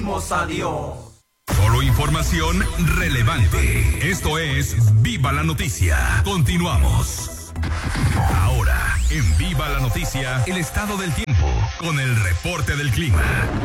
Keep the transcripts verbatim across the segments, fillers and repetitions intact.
servimos a Dios. Solo información relevante. Esto es Viva la Noticia. Continuamos. Ahora, en Viva la Noticia, el estado del tiempo, con el reporte del clima.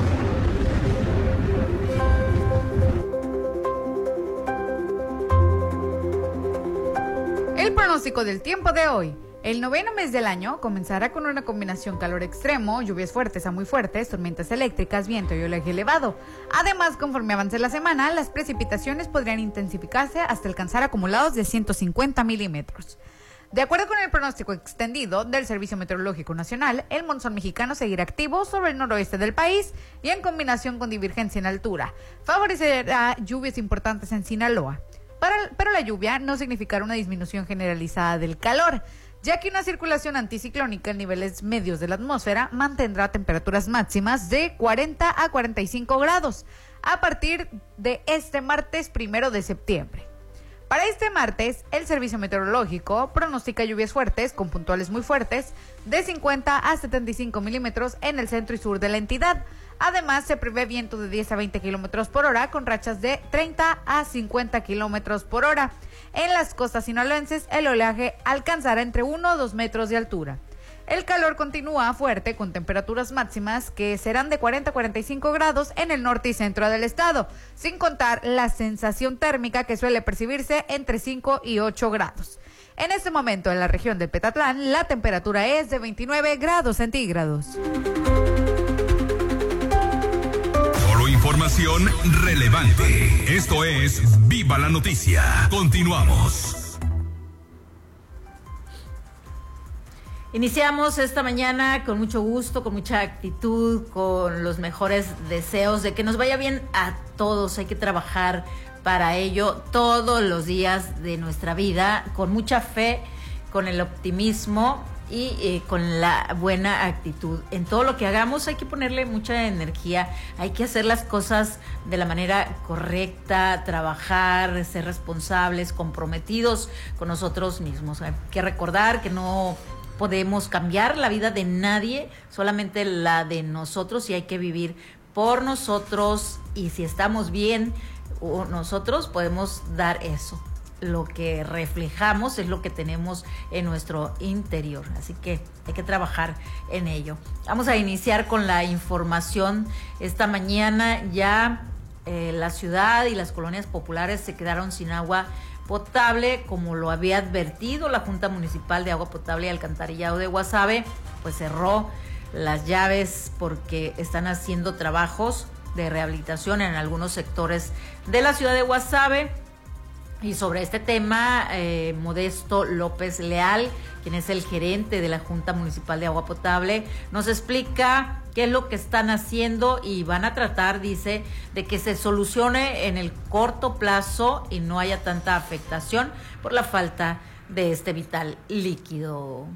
El pronóstico del tiempo de hoy. El noveno mes del año comenzará con una combinación calor extremo, lluvias fuertes a muy fuertes, tormentas eléctricas, viento y oleaje elevado. Además, conforme avance la semana, las precipitaciones podrían intensificarse hasta alcanzar acumulados de ciento cincuenta milímetros. De acuerdo con el pronóstico extendido del Servicio Meteorológico Nacional, el monzón mexicano seguirá activo sobre el noroeste del país y en combinación con divergencia en altura. Favorecerá lluvias importantes en Sinaloa. Para, pero la lluvia no significará una disminución generalizada del calor, ya que una circulación anticiclónica en niveles medios de la atmósfera mantendrá temperaturas máximas de cuarenta a cuarenta y cinco grados a partir de este martes primero de septiembre. Para este martes, el Servicio Meteorológico pronostica lluvias fuertes, con puntuales muy fuertes, de cincuenta a setenta y cinco milímetros en el centro y sur de la entidad. Además, se prevé viento de diez a veinte kilómetros por hora, con rachas de treinta a cincuenta kilómetros por hora. En las costas sinaloenses, el oleaje alcanzará entre uno a dos metros de altura. El calor continúa fuerte, con temperaturas máximas que serán de cuarenta a cuarenta y cinco grados en el norte y centro del estado, sin contar la sensación térmica que suele percibirse entre cinco y ocho grados. En este momento, en la región del Petatlán, la temperatura es de veintinueve grados centígrados. Solo información relevante. Esto es Viva la Noticia. Continuamos. Iniciamos esta mañana con mucho gusto, con mucha actitud, con los mejores deseos de que nos vaya bien a todos. Hay que trabajar para ello todos los días de nuestra vida, con mucha fe, con el optimismo y eh, con la buena actitud. En todo lo que hagamos hay que ponerle mucha energía, hay que hacer las cosas de la manera correcta, trabajar, ser responsables, comprometidos con nosotros mismos. Hay que recordar que no podemos cambiar la vida de nadie, solamente la de nosotros, y hay que vivir por nosotros, y si estamos bien nosotros podemos dar eso. Lo que reflejamos es lo que tenemos en nuestro interior, así que hay que trabajar en ello. Vamos a iniciar con la información. Esta mañana ya eh, la ciudad y las colonias populares se quedaron sin agua potable, como lo había advertido la Junta Municipal de Agua Potable y Alcantarillado de Guasave, pues cerró las llaves porque están haciendo trabajos de rehabilitación en algunos sectores de la ciudad de Guasave. Y sobre este tema, eh, Modesto López Leal, quien es el gerente de la Junta Municipal de Agua Potable, nos explica qué es lo que están haciendo y van a tratar, dice, de que se solucione en el corto plazo y no haya tanta afectación por la falta de este vital líquido.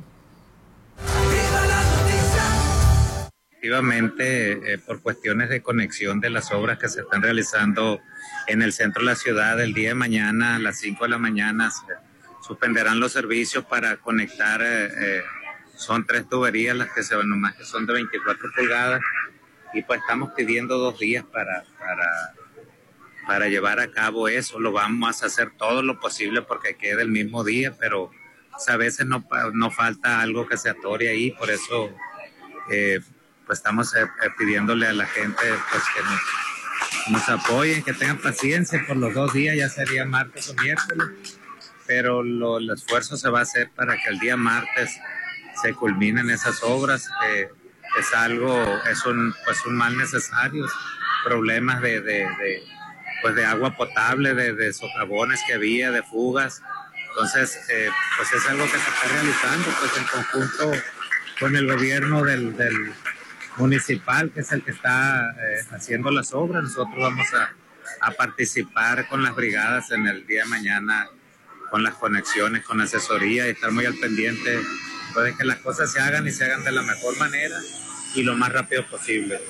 Efectivamente, eh, por cuestiones de conexión de las obras que se están realizando en el centro de la ciudad, el día de mañana a las cinco de la mañana se suspenderán los servicios para conectar, eh, eh, son tres tuberías las que se van, nomás que son de veinticuatro pulgadas, y pues estamos pidiendo dos días para, para, para llevar a cabo eso. Lo vamos a hacer todo lo posible porque quede el mismo día, pero a veces no, no falta algo que se atore ahí, por eso eh, pues estamos eh, pidiéndole a la gente pues que nos, nos apoyen, que tengan paciencia por los dos días, ya sería martes o miércoles, pero lo, el esfuerzo se va a hacer para que el día martes se culminen esas obras. Eh, es algo, es un, pues un mal necesario, problemas de, de, de, pues de agua potable, de, de socavones que había, de fugas. Entonces, eh, pues es algo que se está realizando pues en conjunto con el gobierno del, del municipal, que es el que está eh, haciendo las obras. Nosotros vamos a, a participar con las brigadas en el día de mañana, con las conexiones, con asesoría, y estar muy al pendiente pues, de que las cosas se hagan y se hagan de la mejor manera y lo más rápido posible.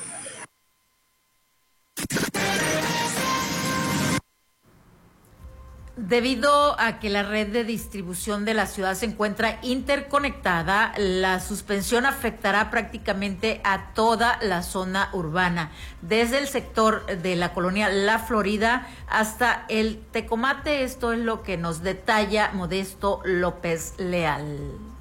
Debido a que la red de distribución de la ciudad se encuentra interconectada, la suspensión afectará prácticamente a toda la zona urbana, desde el sector de la colonia La Florida hasta el Tecomate. Esto es lo que nos detalla Modesto López Leal.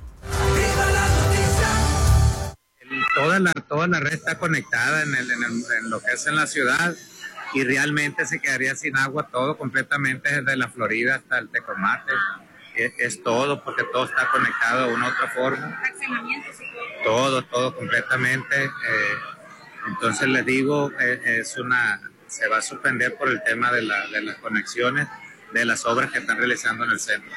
Toda la, toda la red está conectada en, el, en, el, en lo que es en la ciudad, y realmente se quedaría sin agua todo completamente desde la Florida hasta el Tecomate. Es, es todo, porque todo está conectado de una u otra forma. Todo, todo completamente. Eh, entonces les digo, eh, es una, se va a suspender por el tema de, la, de las conexiones de las obras que están realizando en el centro.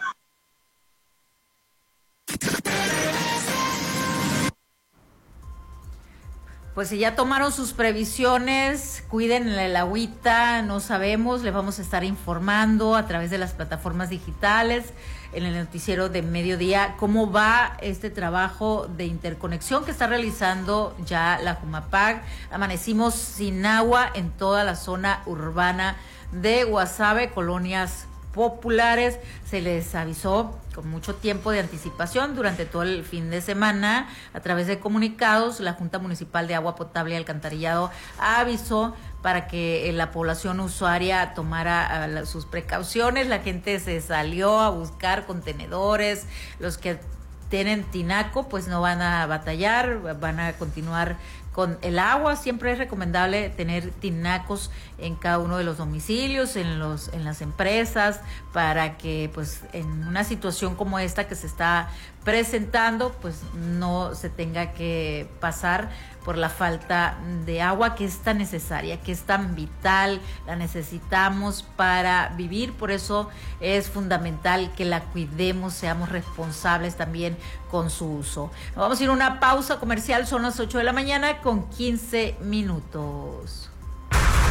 Pues si ya tomaron sus previsiones, cuiden el agüita, no sabemos, les vamos a estar informando a través de las plataformas digitales, en el noticiero de mediodía, cómo va este trabajo de interconexión que está realizando ya la Jumapag. Amanecimos sin agua en toda la zona urbana de Guasave, colonias populares. Se les avisó con mucho tiempo de anticipación durante todo el fin de semana a través de comunicados. La Junta Municipal de Agua Potable y Alcantarillado avisó para que la población usuaria tomara uh, sus precauciones. La gente se salió a buscar contenedores. Los que tienen tinaco pues no van a batallar, van a continuar con el agua. Siempre es recomendable tener tinacos en cada uno de los domicilios, en los en las empresas, para que pues en una situación como esta que se está presentando, pues no se tenga que pasar por la falta de agua, que es tan necesaria, que es tan vital, la necesitamos para vivir. Por eso es fundamental que la cuidemos, seamos responsables también con su uso. Vamos a ir a una pausa comercial, son las ocho de la mañana con quince minutos.